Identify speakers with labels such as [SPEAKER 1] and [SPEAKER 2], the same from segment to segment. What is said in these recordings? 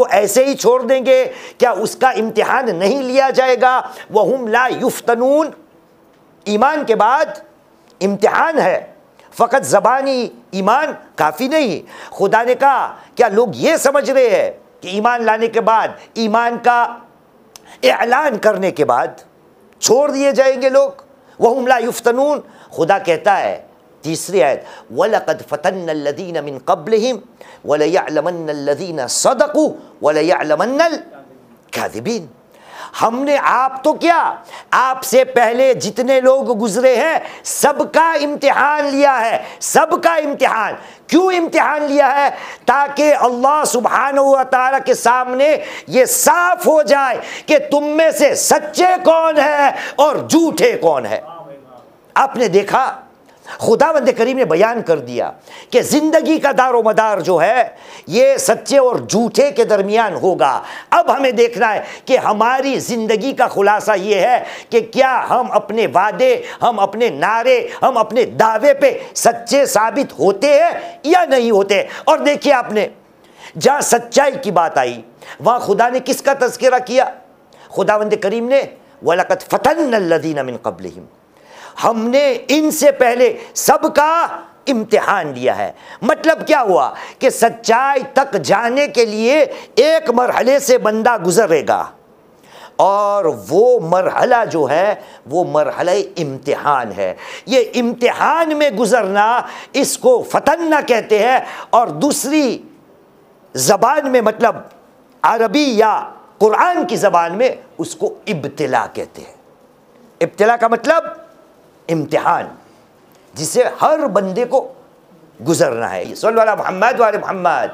[SPEAKER 1] ऐसे ही छोड़ देंगे? क्या उसका इम्तिहान नहीं लिया जाएगा? वहुम ला युफ्तनून, ईमान के बाद इम्तिहान है, फ़कत ज़बानी ईमान काफ़ी नहीं। खुदा ने कहा क्या लोग ये समझ रहे हैं कि ईमान लाने के बाद, ईमान का ऐलान करने के बाद छोड़ दिए जाएंगे लोग? वहुम ला युफ्तनून। खुदा कहता है तीसरी आयत, वलक़द फ़तन्नल्लज़ीन मिन क़ब्लिहिम वलयअलमन्नल्लज़ीन सदक़ू वलयअलमन्नल काज़िबीन। हमने, आप तो क्या, आपसे पहले जितने लोग गुजरे हैं सबका इम्तिहान लिया है, सबका इम्तिहान। क्यों इम्तिहान लिया है? ताकि अल्लाह सुब्हानहू व तआला के सामने ये साफ हो जाए कि तुम में से सच्चे कौन है और झूठे कौन है। आपने देखा खुदावंद करीम ने बयान कर दिया कि ज़िंदगी का दारो मदार जो है ये सच्चे और झूठे के दरमियान होगा। अब हमें देखना है कि हमारी ज़िंदगी का खुलासा ये है कि क्या हम अपने वादे, हम अपने नारे, हम अपने दावे पे सच्चे साबित होते हैं या नहीं होते। और देखिए आपने जहाँ सच्चाई की बात आई वहाँ खुदा ने किसका तज़किरा किया? खुदावंद करीम ने वलक़द फ़तन्नल्लज़ीन मिन क़ब्लिहिम, हमने इनसे पहले सबका इम्तिहान लिया है। मतलब क्या हुआ कि सच्चाई तक जाने के लिए एक मरहले से बंदा गुजरेगा और वो मरहला जो है वो मरहला इम्तिहान है। ये इम्तिहान में गुजरना इसको फतन्ना कहते हैं और दूसरी ज़बान में, मतलब अरबी या कुरान की ज़बान में, उसको इब्तिला कहते हैं। इब्तिला का मतलब इम्तिहान, जिसे हर बंदे को गुजरना है। सल्लल्लाहु अलैहि मुहम्मद व आले मुहम्मद।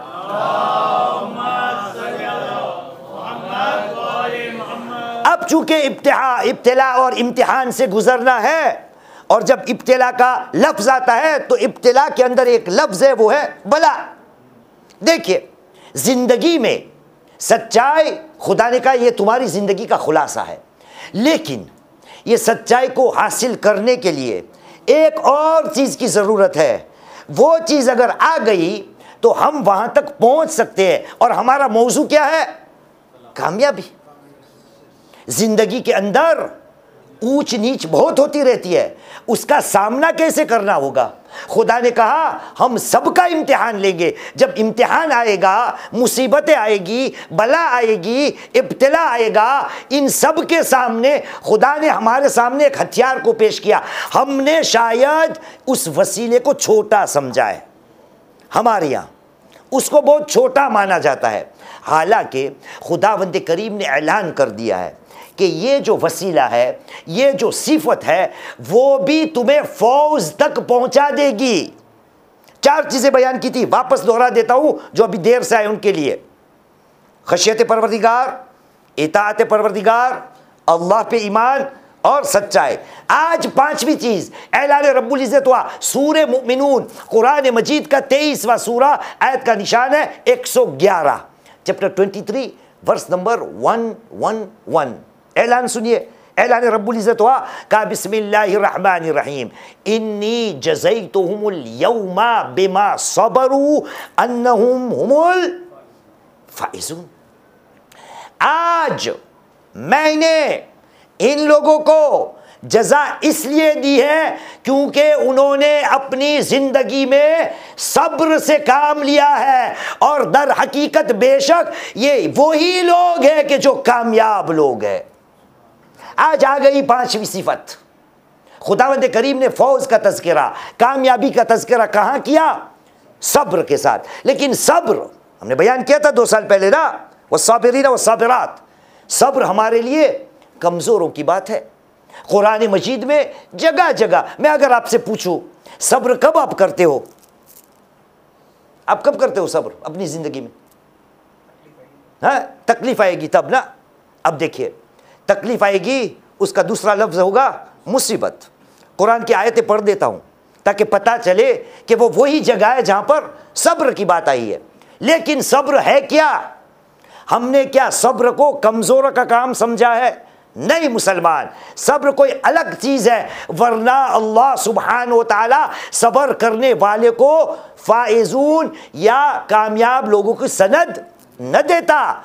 [SPEAKER 1] अब चूंकि इब्तिला और इम्तिहान से गुजरना है, और जब इब्तिला का लफ्ज़ आता है तो इब्तिला के अंदर एक लफ्ज़ है, वो है बला। देखिए ज़िंदगी में सच्चाई, खुदा ने कहा ये तुम्हारी ज़िंदगी का खुलासा है, लेकिन ये सच्चाई को हासिल करने के लिए एक और चीज़ की ज़रूरत है। वो चीज़ अगर आ गई तो हम वहाँ तक पहुँच सकते हैं। और हमारा मौजू क्या है? कामयाबी। ज़िंदगी के अंदर ऊंच नीच बहुत होती रहती है, उसका सामना कैसे करना होगा? खुदा ने कहा हम सबका इम्तिहान लेंगे। जब इम्तिहान आएगा, मुसीबतें आएगी, बला आएगी, इब्तिला आएगा, इन सब के सामने खुदा ने हमारे सामने एक हथियार को पेश किया। हमने शायद उस वसीले को छोटा समझा है, हमारे यहाँ उसको बहुत छोटा माना जाता है। हालांकि खुदावंद करीम ने ऐलान कर दिया है कि ये जो वसीला है, ये जो सिफत है, वो भी तुम्हें फौज तक पहुंचा देगी। 4 चीज़ें बयान की थी, वापस दोहरा देता हूं जो अभी देर से आए उनके लिए। खशियत परवरदिगार, इताअत परवरदिगार, अल्लाह पे ईमान और सच्चाई। आज 5वीं चीज़ ऐलान रब्बुल इज़्ज़त हुआ। सूरे मुमिनून कुरान मजीद का 23वां सूरा, आयत का निशान है 111, चैप्टर 23 वर्स नंबर 111। ऐलान सुनिए, ऐलान रब्बुल इज़्ज़त हुआ, कहा बिस्मिल्लाहिर रहमानिर रहीम, इन्नी जज़ैतुहुमुल यौमा बिमा सबरू अन्नहुम हुमुल फाइज़ून। आज मैंने इन लोगों को जज़ा इसलिए दी है क्योंकि उन्होंने अपनी ज़िंदगी में सब्र से काम लिया है, और दर हकीकत बेशक ये वही लोग हैं कि जो कामयाब लोग हैं। आज आ गई 5वीं सिफत। खुदावंद करीम ने फौज का तज़किरा, कामयाबी का तज़किरा कहाँ किया? सब्र के साथ। लेकिन सब्र हमने बयान किया था 2 साल पहले ना, वस्साबिरीन वस्साबिरात। सब्र हमारे लिए कमज़ोरों की बात है। कुरान मजीद में जगह जगह, मैं अगर आपसे पूछूं सब्र कब आप करते हो, आप कब करते हो सब्र अपनी ज़िंदगी में? हाँ, तकलीफ़ आएगी तब ना। अब देखिए, तकलीफ़ आएगी, उसका दूसरा लफ्ज़ होगा मुसीबत। कुरान की आयतें पढ़ देता हूँ ताकि पता चले कि वो वही जगह है जहाँ पर सब्र की बात आई है। लेकिन सब्र है क्या? हमने क्या सब्र को कमज़ोर का काम समझा है? नहीं मुसलमान, सब्र कोई अलग चीज़ है। वरना अल्लाह सुब्हानहू व तआला सब्र करने वाले को फाइजून या कामयाब लोगों की सनद न देता।